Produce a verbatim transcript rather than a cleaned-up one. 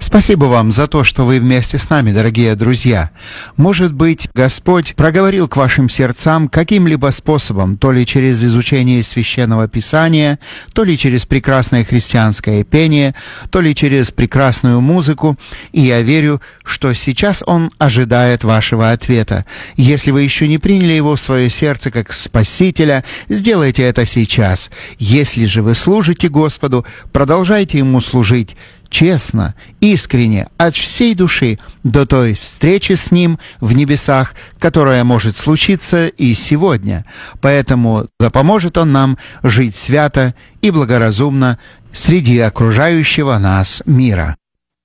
Спасибо вам за то, что вы вместе с нами, дорогие друзья. Может быть, Господь проговорил к вашим сердцам каким-либо способом, то ли через изучение Священного Писания, то ли через прекрасное христианское пение, то ли через прекрасную музыку, и я верю, что сейчас Он ожидает вашего ответа. Если вы еще не приняли Его в свое сердце как Спасителя, сделайте это сейчас. Если же вы служите Господу, продолжайте Ему служить честно, искренне, от всей души, до той встречи с Ним в небесах, которая может случиться и сегодня. Поэтому да поможет Он нам жить свято и благоразумно среди окружающего нас мира.